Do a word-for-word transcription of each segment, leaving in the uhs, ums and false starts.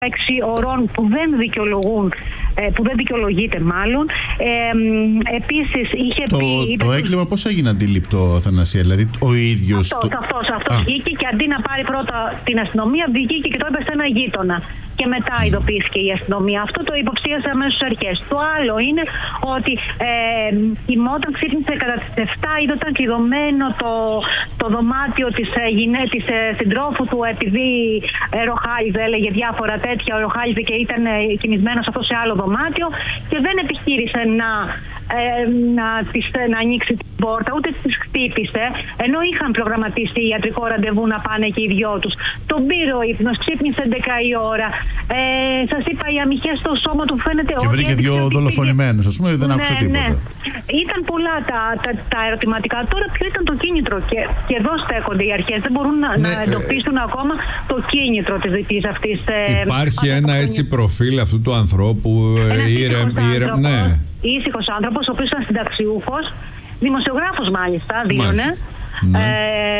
έξι ωρών που δεν δικαιολογούν, που δεν δικαιολογείται μάλλον. Ε, επίσης είχε το, πει... Το έγκλημα πώς έγινε αντίληπτο, Αθανασία, δηλαδή ο ίδιος... Αυτό, το... αυτός, αυτός βγήκε και αντί να πάρει πρώτα την αστυνομία, βγήκε και το είπε σε ένα γείτονα. Και μετά ειδοποιήθηκε η αστυνομία. Αυτό το υποψίασε αμέσως στις αρχές. Το άλλο είναι ότι ε, η Μότα ξύπνησε κατά τις επτά, είδε όταν κλειδωμένο το, το δωμάτιο της, ε, της ε, συντρόφου του, επειδή ε, ροχάλιζε, έλεγε διάφορα τέτοια, ροχάλιζε και ήταν ε, κοιμισμένος αυτό σε άλλο δωμάτιο και δεν επιχείρησε να, ε, να, της, να ανοίξει την πόρτα, ούτε τις χτύπησε, ενώ είχαν προγραμματίσει ιατρικό ραντεβού να πάνε και οι δυο τους. Τον πήρε ο ύπνος, ξύπνησε έντεκα η ώρα. Ε, σας είπα, οι αμυχές στο σώμα του φαίνεται. Και βρήκε δύο δολοφονημένους, ας πούμε, δεν ναι, άκουσε τίποτα. Ναι. Ήταν πολλά τα, τα, τα ερωτηματικά. Τώρα, ποιο ήταν το κίνητρο, και, και εδώ στέκονται οι αρχές. Δεν μπορούν να, ναι, να εντοπίσουν ε, ακόμα το κίνητρο της δικής αυτής. Υπάρχει ε, ένα έτσι προφίλ αυτού του ανθρώπου. Ήρεμ, ναι. Ήσυχος άνθρωπος, ο οποίος ήταν συνταξιούχος, δημοσιογράφος μάλιστα, δήλωνε. Ναι. Ε,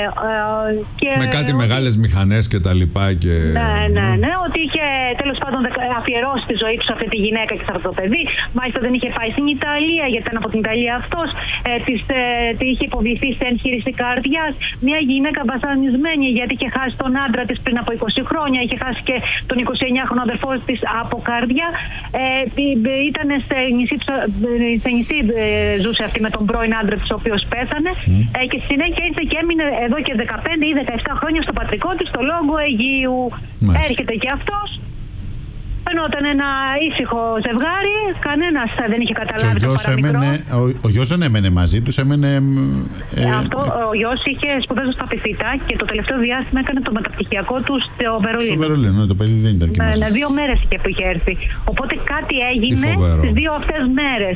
ε, και με κάτι ότι... μεγάλες μηχανές και τα λοιπά και... Ναι, ναι, ναι, ότι είχε τέλος πάντων αφιερώσει τη ζωή του σε αυτή τη γυναίκα και σε αυτό το παιδί. Μάλιστα δεν είχε πάει στην Ιταλία, γιατί ήταν από την Ιταλία αυτός. Ε, της, ε, τη είχε υποβληθεί σε εγχείρηση καρδιάς. Μια γυναίκα βασανισμένη, γιατί είχε χάσει τον άντρα της πριν από είκοσι χρόνια. Είχε χάσει και τον εικοσιεννιάχρονο αδερφό της από καρδιά. Ε, ήταν σε νησί, σε νησί ε, ζούσε αυτή με τον πρώην άντρα της, ο οποίος πέθανε. Mm. Ε, και στη συνέχεια και έμεινε εδώ και δεκαπέντε ή δεκαεπτά χρόνια στο πατρικό της, στο Λόγκο Αιγαίου. Μάλιστα. Έρχεται και αυτός. Φαινόταν ένα ήσυχο ζευγάρι, κανένας δεν είχε καταλάβει το παραμικρό. Ο, ο γιος δεν έμενε μαζί τους, έμενε... Ε, αυτό, ο γιος είχε σπουδάσει στα Πυθίτα και το τελευταίο διάστημα έκανε το μεταπτυχιακό του στο Βερολίνο. Στο Βερολίνο, το παιδί δεν ήταν και μαζί. Ναι, δύο μέρες είχε που είχε έρθει. Οπότε κάτι έγινε στις δύο αυτές μέρες.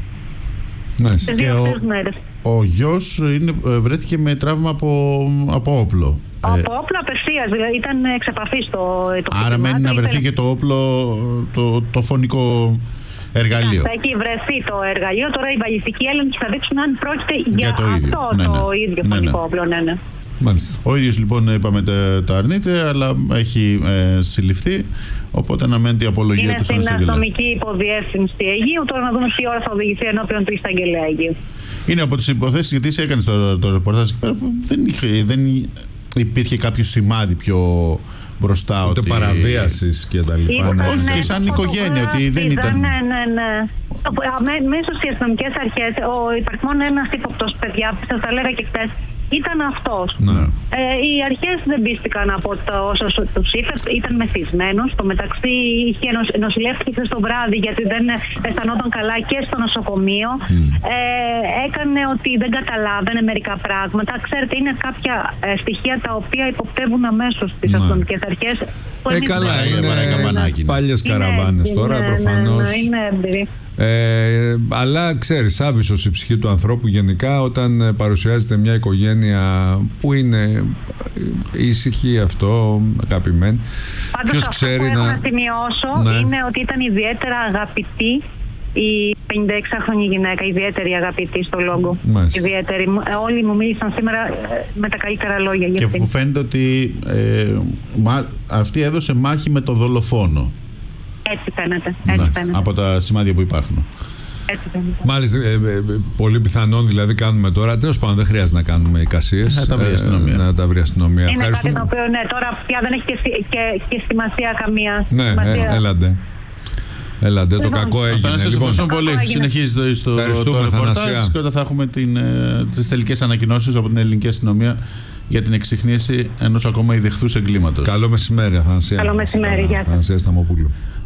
Ναι, στις δύο αυτές μέρες. Ο γιος είναι, βρέθηκε με τραύμα από, από όπλο. Από όπλο απευθείας, δηλαδή ήταν εξ επαφής το, το άρα μένει να βρεθεί και το όπλο, το, το φωνικό εργαλείο. Θα έχει βρεθεί το εργαλείο. Τώρα οι βαλιστικοί έλεγχοι θα δείξουν αν πρόκειται για, για το ίδιο. αυτό ναι, ναι. το ίδιο ναι, φωνικό ναι. όπλο. Ναι, ναι. Μάλιστα. Ο ίδιος λοιπόν, είπαμε, το αρνείται, αλλά έχει ε, συλληφθεί. Οπότε αναμένει η απολογία του στον εισαγγελέα. Είναι στην αστυνομική υποδιεύθυνση Αιγαίου. Τώρα να δούμε τι ώρα θα οδηγηθεί ενώπιον του εισαγγελέα Αιγαίου. Είναι από τις υποθέσεις, γιατί εσύ έκανες το, το ρεπορτάζ εκεί πέρα, δεν, είχε, δεν υπήρχε κάποιο σημάδι πιο μπροστά. Ούτε ότι... παραβίασης και τα λοιπά. Ναι. Όχι, και σαν οικογένεια, ότι δεν ήταν. Ναι, ναι, ναι. Μέσω στις αστυνομικές αρχές, ο υπαριθμόν ένας ύποπτος, παιδιά, σας τα λέγα και χθες, ήταν αυτός. Ναι. Ε, οι αρχές δεν πίστηκαν από το όσο τους είπε, ήταν μεθυσμένος. Στο μεταξύ είχε νοσηλεύτηκε στο βράδυ γιατί δεν αισθανόταν καλά και στο νοσοκομείο. Mm. Ε, έκανε ότι δεν καταλάβαινε μερικά πράγματα. Ξέρετε, είναι κάποια ε, στοιχεία τα οποία υποπτεύουν αμέσως στις αστυνομικές αρχές. Ε, καλά, είναι πάλιες καραβάνες τώρα, ναι, προφανώς. Ναι, είναι έμπειροι. Ε, αλλά ξέρεις, άβυσσος η ψυχή του ανθρώπου γενικά όταν παρουσιάζεται μια οικογένεια που είναι ήσυχη, αυτό, αγαπημένη. Πάντως αυτό που έχω να, να σημειώσω, ναι, είναι ότι ήταν ιδιαίτερα αγαπητή η πενηνταέξιχρονη γυναίκα, ιδιαίτερη αγαπητή στο Λόγκο. Ιδιαίτερη. Όλοι μου μίλησαν σήμερα με τα καλύτερα λόγια για και αυτήν. Και που φαίνεται ότι ε, μα, αυτή έδωσε μάχη με το δολοφόνο. Έτσι φαίνεται. Έτσι φαίνεται. Από τα σημάδια που υπάρχουν. Έτσι φαίνεται. Μάλιστα, ε, ε, πολύ πιθανόν δηλαδή κάνουμε τώρα. Τέλος πάντων, δεν χρειάζεται να κάνουμε εικασίες. Να τα βρει η αστυνομία. Ε, να τα βρει η αστυνομία. Είναι κάτι το οποίο, ναι, τώρα πια δεν έχει και, και, και σημασία καμία. Ναι, σημασία. Ε, έλαντε. Έλαντε, το κακό έγινε. Σας λοιπόν, ευχαριστώ πολύ. Συνεχίζετε στο το ρεπορτάζ και όταν θα έχουμε την, ε, τις τελικές ανακοινώσεις από την ελληνική αστυνομία για την εξιχνίαση ενός ακόμα ιδεχθούς εγκλήματος. Καλό μεσημέρι, Αθανασία. Καλό μεσημέρι, γεια σας. Αθανασία Σταμοπούλου.